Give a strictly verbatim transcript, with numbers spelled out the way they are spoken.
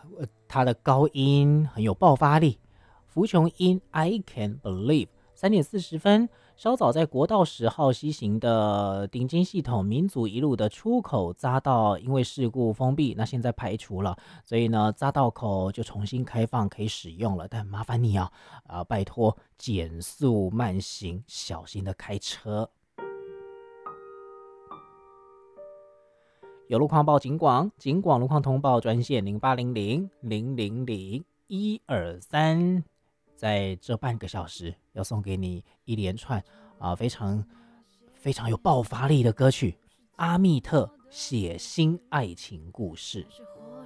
呃它的高音很有爆发力。福琼音 I Can Believe 三点四十分，稍早在国道十号西行的顶金系统民族一路的出口匝道因为事故封闭，那现在排除了，所以呢匝道口就重新开放可以使用了，但麻烦你啊，啊拜托减速慢行，小心的开车。有路况报警广，警广路况通报专线零八零零零零零一二三，在这半个小时要送给你一连串啊非常非常有爆发力的歌曲，阿密特血腥爱情故事。